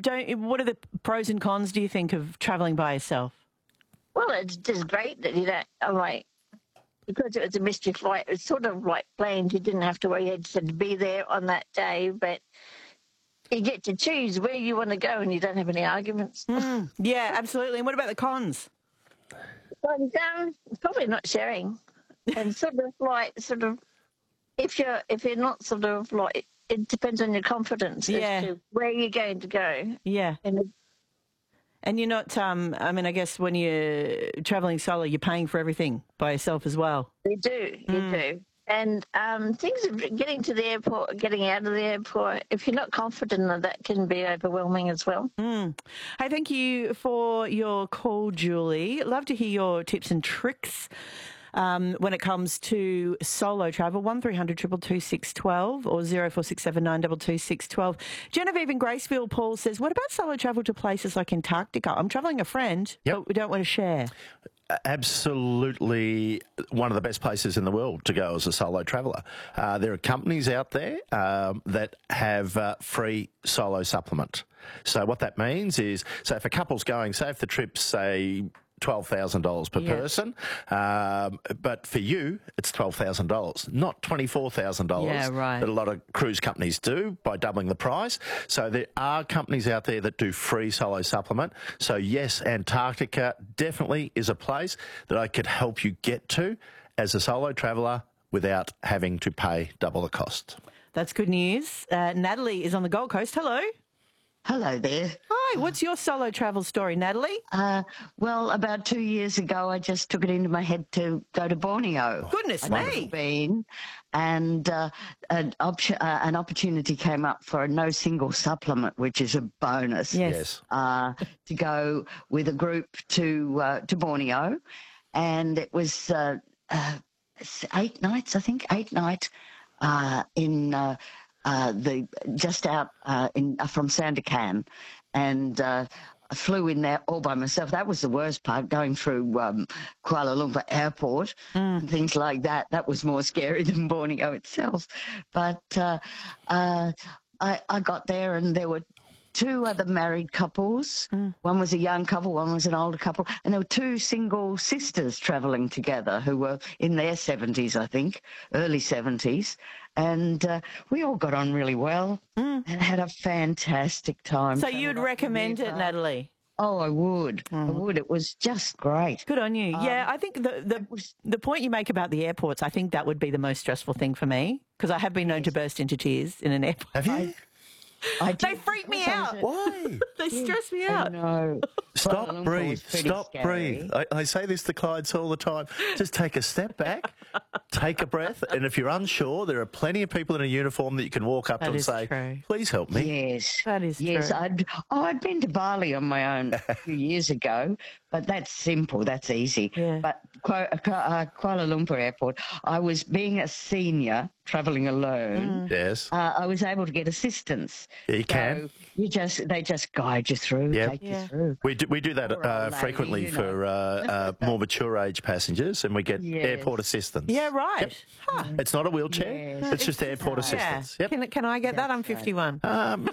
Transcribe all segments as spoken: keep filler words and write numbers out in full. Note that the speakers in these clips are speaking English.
don't. What are the pros and cons, do you think, of travelling by yourself? Well, it's just great that you don't, I'm like, because it was a mystery flight, it was sort of like planes. You didn't have to worry, you had to be there on that day, but you get to choose where you want to go and you don't have any arguments. Mm, yeah, absolutely. And what about the cons? But, um, probably not sharing. And sort of like, sort of, if you're, if you're not sort of like, it depends on your confidence Yeah. as to where you're going to go. Yeah. And And you're not, um, I mean, I guess when you're travelling solo, you're paying for everything by yourself as well. you do, you Mm. do. And um, things of getting to the airport, getting out of the airport, if you're not confident of that, can be overwhelming as well. Mm. Hey, thank you for your call, Julie. Love to hear your tips and tricks um, when it comes to solo travel. one three hundred two two two six one two or zero four six seven nine two two six one two. Genevieve in Gracefield, Paul says, what about solo travel to places like Antarctica? I'm travelling a friend, Yep. but we don't want to share. Absolutely one of the best places in the world to go as a solo traveller. Uh, there are companies out there um, that have uh, free solo supplement. So what that means is, so if a couple's going, say if the trip's, say, twelve thousand dollars per Yeah. person, um, but for you, it's twelve thousand dollars, not twenty-four thousand dollars Yeah, right. that a lot of cruise companies do by doubling the price. So there are companies out there that do free solo supplement. So yes, Antarctica definitely is a place that I could help you get to as a solo traveller without having to pay double the cost. That's good news. Uh, Natalie is on the Gold Coast. Hello. Hello there. Hi, what's your solo travel story, Natalie? Uh, well, about two years ago, I just took it into my head to go to Borneo. Goodness I'd me. never been, and uh, an, option, uh, an opportunity came up for a no single supplement, which is a bonus. Yes. Yes. Uh, to go with a group to uh, to Borneo, and it was uh, uh, eight nights, I think, eight nights uh, in. Uh, Uh, the just out uh, in uh, from Sandakan, and uh, I flew in there all by myself. That was the worst part, going through um, Kuala Lumpur Airport Mm. and things like that. That was more scary than Borneo itself. But uh, uh, I, I got there, and there were two other married couples. Mm. One was a young couple, one was an older couple, and there were two single sisters travelling together who were in their seventies, I think, early seventies. And uh, we all got on really well Mm. and had a fantastic time. So Travelled you'd up the recommend it, river. Natalie? Oh, I would. I Mm. would. It was just great. Good on you. Um, yeah, I think the, the It was, the point you make about the airports, I think that would be the most stressful thing for me, because I have been known to burst into tears in an airport. Have you? I They did- freak me because I out. was Why? They stress me at- I out. know. Kuala Stop, Lumpur breathe, was pretty stop, scary. breathe. I, I say this to clients all the time. Just take a step back, take a breath, and if you're unsure, there are plenty of people in a uniform that you can walk up That to and is say, true. please help me. Yes. That is yes, true. I'd, oh, I'd been to Bali on my own a few years ago, but that's simple, that's easy. Yeah. But Kuala, uh, Kuala Lumpur Airport, I was being a senior, travelling alone. Yes. Uh, I was able to get assistance. Yeah, you So can. You just, they just guide you through, Yep. take Yeah. you through. We do, we do that Poor uh, old lady, frequently you know. for uh, uh, more mature age passengers, and we get Yes. airport assistance. Yeah, right. Yep. Huh. It's not a wheelchair, Yes. it's just airport right. Yeah. assistance. Yep. Can, can I get that? I'm That's right. fifty-one. Um,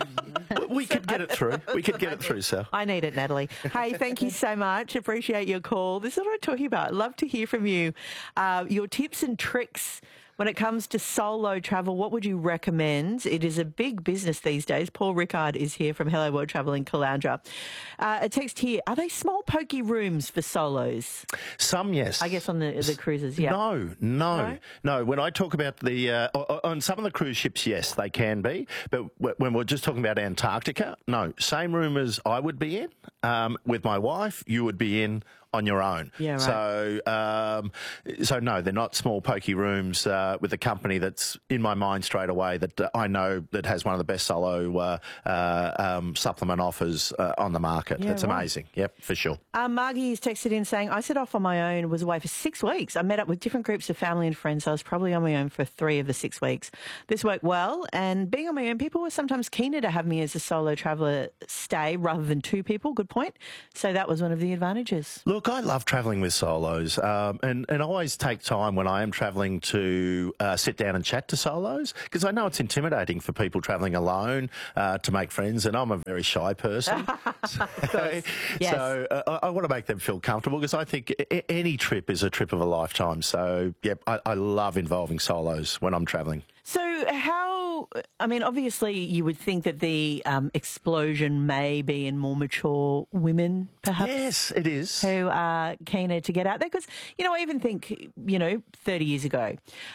we could get it through. We could get it through, sir. I need it, Natalie. Hey, thank you so much. Appreciate your call. This is what I'm talking about. Love to hear from you. Uh, your tips and tricks when it comes to solo travel. What would you recommend? It is a big business these days. Paul Rickard is here from Hello World Travel in Caloundra. Uh, a text here. Are they small, pokey rooms for solos? Some, yes. I guess on the the cruises, yeah. No, no, No? no. When I talk about the uh, o- on some of the cruise ships, yes, they can be. But w- when we're just talking about Antarctica, no. Same room as I would be in um, with my wife. You would be in on your own. Yeah, right. So, um, so no, they're not small pokey rooms uh, with a company that's in my mind straight away that uh, I know that has one of the best solo uh, uh, um, supplement offers uh, on the market. Yeah, it's right. amazing. Yep, for sure. Um, Margie has texted in saying, I set off on my own, was away for six weeks. I met up with different groups of family and friends. So I was probably on my own for three of the six weeks. This worked well. And being on my own, people were sometimes keener to have me as a solo traveller stay rather than two people. Good point. So that was one of the advantages. Look, look, I love travelling with solos, um, and, and I always take time when I am travelling to uh, sit down and chat to solos, because I know it's intimidating for people travelling alone uh, to make friends, and I'm a very shy person. so Yes. so uh, I, I want to make them feel comfortable, because I think a- any trip is a trip of a lifetime. So, yep, I, I love involving solos when I'm travelling. So how, I mean, obviously you would think that the um, explosion may be in more mature women, perhaps, Yes, it is. who are keener to get out there. Because, you know, I even think, you know, thirty years ago,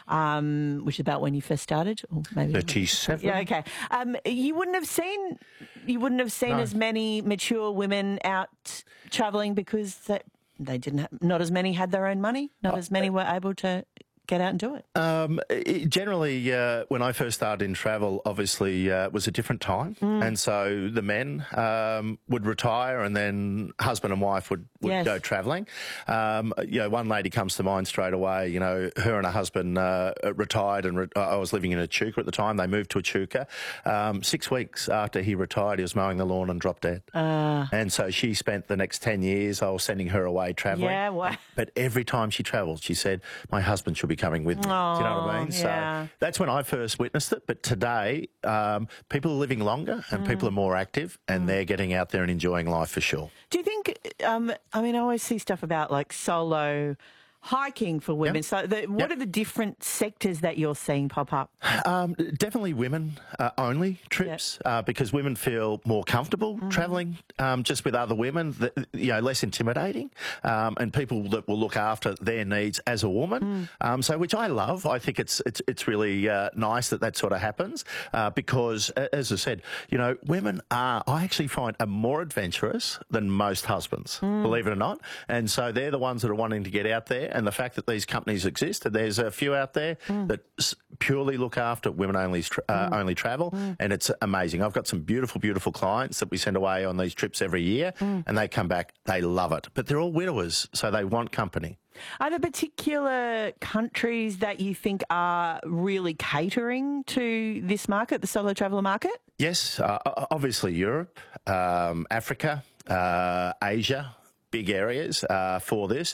um, which is about when you first started, or maybe thirty-seven. Yeah, okay. Um, you wouldn't have seen, you wouldn't have seen No. as many mature women out travelling because they, they didn't have, not as many had their own money, not as many were able to get out and do it. Um, it, generally, uh, when I first started in travel, obviously uh, it was a different time, Mm. and so the men um, would retire, and then husband and wife would, would Yes. go travelling. Um, you know, one lady comes to mind straight away. You know, her and her husband uh, retired, and re- I was living in Echuca at the time. They moved to Echuca. Um, six weeks after he retired, he was mowing the lawn and dropped dead. Uh, And so she spent the next ten years, I was sending her away travelling. Yeah, wow. But every time she travelled, she said, my husband should be coming with me. Do you know what I Oh, mean? yeah. So that's when I first witnessed it. But today, um, people are living longer, and people are more active, and they're getting out there and enjoying life for sure. do you think, um, I mean, I always see stuff about like solo hiking for women. Yep. So the, what Yep. are the different sectors that you're seeing pop up? Um, definitely women uh, only trips uh, because women feel more comfortable travelling um, just with other women, that, you know, less intimidating, um, and people that will look after their needs as a woman. Um, so, which I love. I think it's it's it's really uh, nice that that sort of happens uh, because, a- as I said, you know, women are, I actually find, are more adventurous than most husbands, believe it or not. And so they're the ones that are wanting to get out there. And the fact that these companies exist, and there's a few out there that s- purely look after women only tra- uh, only travel, and it's amazing. I've got some beautiful, beautiful clients that we send away on these trips every year, and they come back, they love it. But they're all widowers, so they want company. Are there particular countries that you think are really catering to this market, the solo traveller market? Yes, uh, o- obviously Europe, um, Africa, uh, Asia. Big areas uh, for this.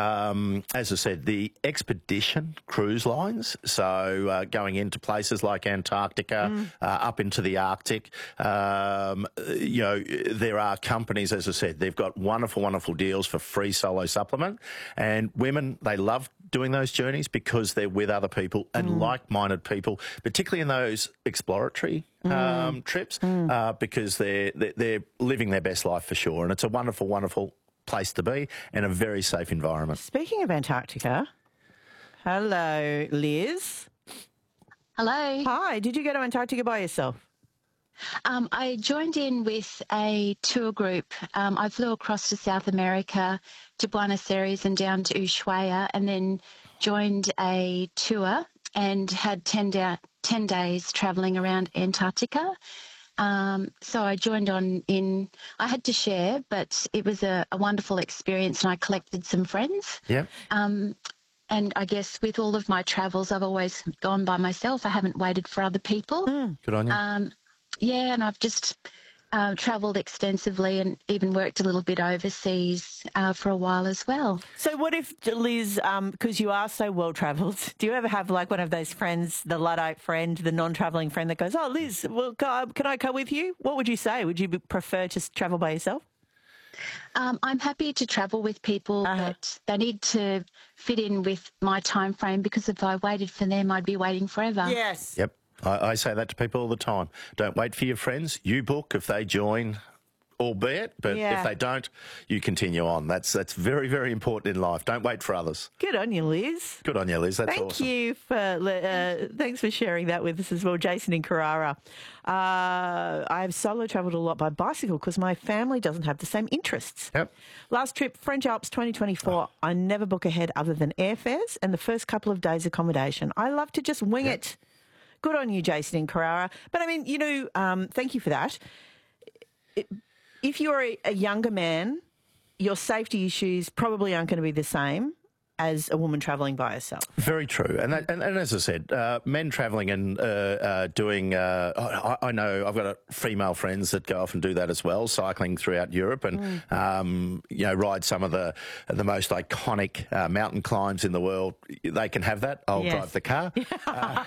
Um, as I said, the expedition cruise lines, so uh, going into places like Antarctica, uh, up into the Arctic, um, you know, there are companies, as I said, they've got wonderful, wonderful deals for free solo supplement. And women, they love doing those journeys because they're with other people and like-minded people, particularly in those exploratory um, trips, uh, because they're, they're, they're living their best life for sure. And it's a wonderful, wonderful place to be and a very safe environment. Speaking of Antarctica, hello, Liz. Hello. Hi, did you go to Antarctica by yourself? Um, I joined in with a tour group. Um, I flew across to South America, to Buenos Aires and down to Ushuaia, and then joined a tour and had ten, da- ten days travelling around Antarctica. Um, so I joined on in, I had to share, but it was a, a wonderful experience, and I collected some friends. Yeah. Um, and I guess with all of my travels, I've always gone by myself. I haven't waited for other people. Good on you. Um, yeah, and I've just uh, travelled extensively and even worked a little bit overseas uh, for a while as well. So what if, Liz, because you are so well-travelled, do you ever have like one of those friends, the Luddite friend, the non-travelling friend that goes, oh, Liz, well, can I come with you? What would you say? Would you prefer to travel by yourself? Um, I'm happy to travel with people, Uh-huh. but they need to fit in with my time frame, because if I waited for them, I'd be waiting forever. Yes. Yep. I, I say that to people all the time. Don't wait for your friends. You book if they join, albeit, but Yeah. if they don't, you continue on. That's that's very, very important in life. Don't wait for others. Good on you, Liz. Good on you, Liz. That's Thank awesome. you for uh, thanks for sharing that with us as well, Jason in Carrara. Uh, I've solo travelled a lot by bicycle because my family doesn't have the same interests. Yep. Last trip, French Alps twenty twenty-four. I never book ahead other than airfares and the first couple of days accommodation. I love to just wing it. Good on you, Jason in Carrara. But I mean, you know, um, thank you for that. It, if you're a, a younger man, your safety issues probably aren't going to be the same as a woman travelling by herself. Very true. And that, and, and as I said, uh, men travelling and uh, uh, doing, uh, I, I know I've got a, female friends that go off and do that as well, cycling throughout Europe and, mm. um, you know, ride some of the the most iconic uh, mountain climbs in the world. They can have that. I'll yes. drive the car. uh,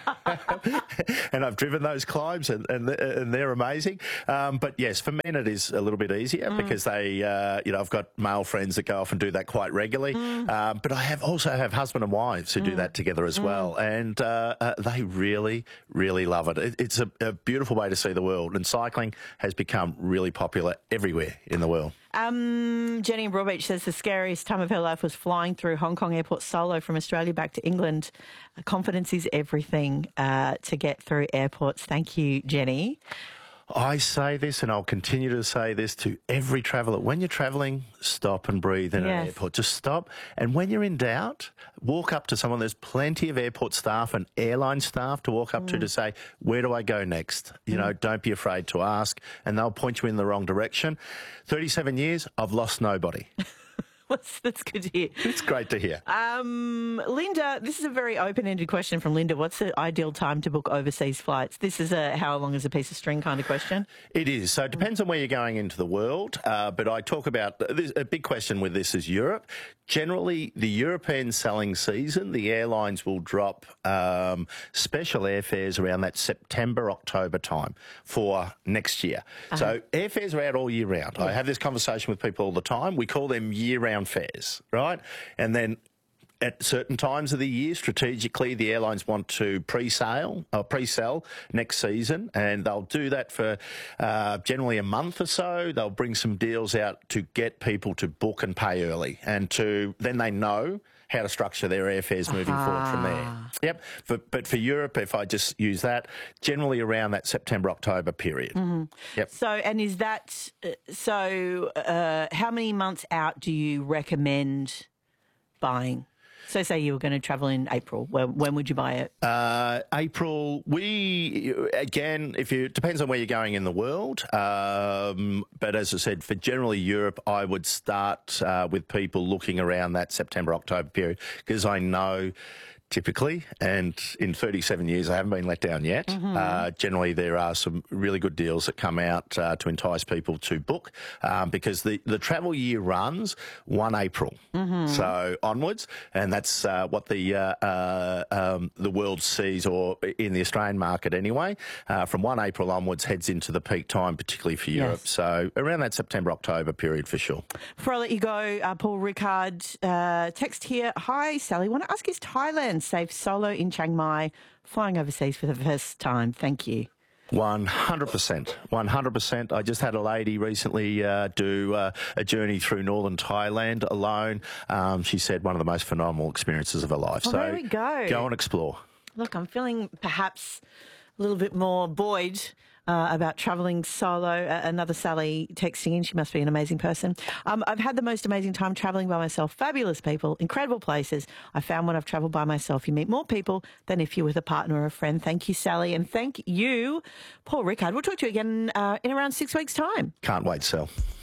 and I've driven those climbs and, and, and they're amazing. Um, but yes, for men it is a little bit easier mm. because they, uh, you know, I've got male friends that go off and do that quite regularly. Mm. Um, but I have also have husband and wives who mm. do that together as mm. well. And uh, uh, they really, really love it. it it's a, a beautiful way to see the world. And cycling has become really popular everywhere in the world. Um, Jenny in Broadbeach says the scariest time of her life was flying through Hong Kong airport solo from Australia back to England. Confidence is everything uh, to get through airports. Thank you, Jenny. I say this, and I'll continue to say this to every traveller. When you're travelling, stop and breathe in yes. an airport. Just stop. And when you're in doubt, walk up to someone. There's plenty of airport staff and airline staff to walk up mm. to to say, where do I go next? You mm. know, don't be afraid to ask, and they'll point you in the wrong direction. thirty-seven years, I've lost nobody. That's good to hear. It's great to hear. Um, Linda, this is a very open-ended question from Linda. What's the ideal time to book overseas flights? This is a how long is a piece of string kind of question. It is. So it depends on where you're going into the world. Uh, but I talk about this, a big question with this is Europe. Generally, the European selling season, the airlines will drop um, special airfares around that September, October time for next year. Uh-huh. So airfares are out all year round. Yeah. I have this conversation with people all the time. We call them year-round fares, right? And then at certain times of the year, strategically, the airlines want to pre-sale or pre-sell next season, and they'll do that for uh, generally a month or so. They'll bring some deals out to get people to book and pay early, and to then they know how to structure their airfares moving uh-huh. forward from there. Yep. For, but for Europe, if I just use that, generally around that September, October period. Mm-hmm. Yep. So, and is that, uh, so uh, how many months out do you recommend buying? So say you were going to travel in April. When, when would you buy it? Uh, April. We, again, if you, it depends on where you're going in the world. Um, but as I said, for generally Europe, I would start uh, with people looking around that September, October period, because I know typically, and in thirty-seven years I haven't been let down yet. Mm-hmm. Uh, generally there are some really good deals that come out uh, to entice people to book um, because the, the travel year runs first of April, mm-hmm. so onwards, and that's uh, what the uh, uh, um, the world sees, or in the Australian market anyway, uh, from first of April onwards heads into the peak time, particularly for Europe. Yes. So around that September, October period for sure. Before I let you go, uh, Paul Rickard, uh, text here. Hi, Sally. Want to ask, is Thailand safe solo in Chiang Mai, flying overseas for the first time? Thank you. one hundred percent. one hundred percent. I just had a lady recently uh, do uh, a journey through northern Thailand alone. Um, she said one of the most phenomenal experiences of her life. Oh, so there we go. Go and explore. Look, I'm feeling perhaps a little bit more buoyed Uh, about travelling solo. Uh, another Sally texting in. She must be an amazing person. Um, I've had the most amazing time travelling by myself. Fabulous people, incredible places. I found when I've travelled by myself, you meet more people than if you're with a partner or a friend. Thank you, Sally. And thank you, Paul Rickard. We'll talk to you again uh, in around six weeks' time. Can't wait, Sal.